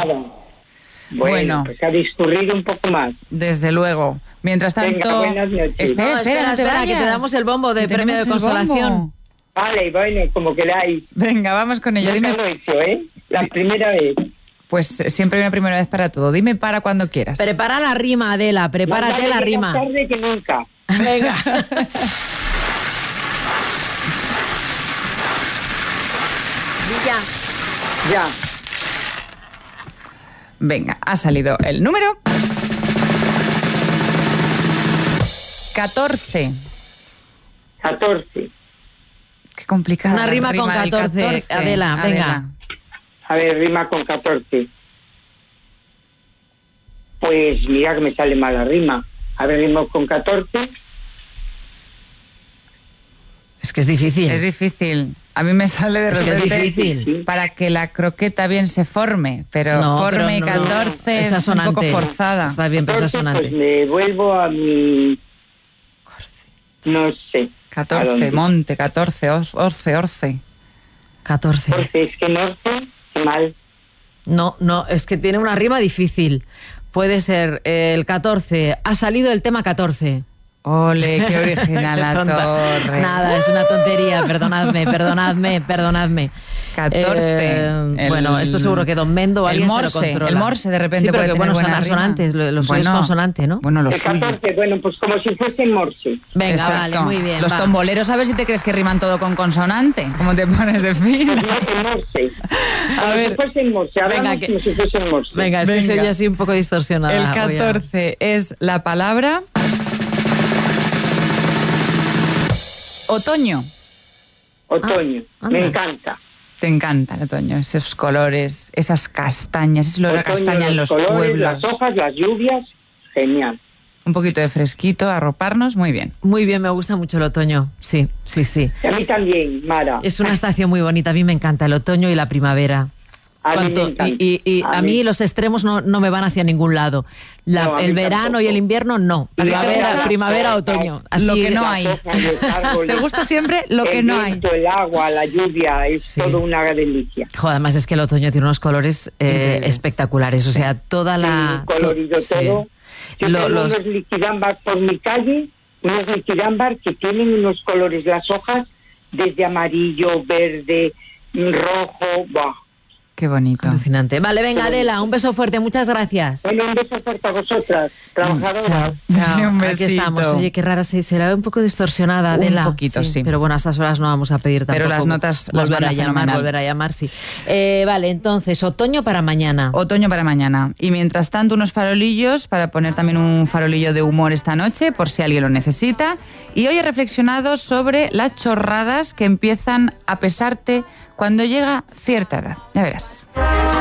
Nada. Bueno, pues a discurrir un poco más. Desde luego. Mientras tanto... Venga, buenas noches. Espera, que te damos el bombo de premio de consolación. Vale, bueno, como queráis. Venga, vamos con ello. Nunca lo he hecho, La primera vez. Pues siempre hay una primera vez para todo. Dime para cuando quieras. Prepara la rima, Adela, prepárate la rima. Más tarde que nunca. Venga. Ya. Venga, ha salido el número 14. 14. Qué complicada. Una rima con del 14, Adela, venga. A ver, rima con 14. Pues mira que me sale mal la rima. A ver, rima con 14. Es que es difícil. Es difícil. A mí me sale de repente... Es que es difícil. Para que la croqueta bien se forme, pero No, forme pero no, 14 es es un poco forzada. Está bien, pero es 14, asonante. pues me vuelvo a mi... No sé. 14, monte, 14, orce. 14. Orce, es que no sé, mal. No, es que tiene una rima difícil. Puede ser el 14. Ha salido el tema 14. Ole, qué original Qué la tonta. torre. Nada, es una tontería, perdonadme. 14. Bueno, esto seguro que Don Mendo o alguien se lo controla. El morse de repente sí, pero puede que tener bueno, son buena rima. asonantes, lo suyo es consonante, ¿no? Bueno, lo El suyo. 14, bueno, pues como si fuese en morse. Venga, Exacto. vale, muy bien. Los va. tomboleros, a ver si te crees que riman todo con consonante. ¿Cómo te pones de fin? Pues no, en morse. A Como ver. si fuese en morse. Hablamos Venga, que- como si fuese en morse. Venga, es que se Venga. oye así un poco distorsionada. El voy a- 14 es la palabra... Otoño. Otoño. anda. Me encanta. Te encanta el otoño, esos colores, esas castañas, ese olor a Otoño, castaña en los colores, pueblos. las hojas, las lluvias. Genial. Un poquito de fresquito, arroparnos, muy bien. Muy bien, me gusta mucho el otoño. Sí. Y a mí también, Mara. Es una estación muy bonita. A mí me encanta el otoño y la primavera. A mí me Cuanto- encanta. y a mí los extremos no me van hacia ningún lado. No, a el mí verano tampoco. y el invierno no. ¿A ti te gusta? Primavera, otoño. Así Lo que no Las hay. hojas, los árboles, ¿Te gusta siempre lo que el no hay? viento, el agua, la lluvia, es Sí. todo una delicia. Joder, además es que el otoño tiene unos colores Increíbles. espectaculares. O sea, toda la... Sí, colorido sí. todo. Yo tengo unos liquidámbar por mi calle, unos liquidámbar que tienen unos colores, las hojas, desde amarillo, verde, rojo, ¡buah! Qué bonito. Alucinante. Vale, venga, Adela, un beso fuerte. Muchas gracias. Bueno, un beso fuerte a vosotras, trabajadoras. Chao. Un Aquí besito. estamos. Oye, qué rara se la ve un poco distorsionada, Un Adela. poquito, sí. Pero bueno, a estas horas no vamos a pedir tampoco. Pero las notas las volver van a a llamar, fenomenal. volver a llamar, sí. Vale, entonces, otoño para mañana. Otoño para mañana. Y mientras tanto, unos farolillos para poner también un farolillo de humor esta noche, por si alguien lo necesita. Y hoy he reflexionado sobre las chorradas que empiezan a pesarte cuando llega cierta edad. Ya verás.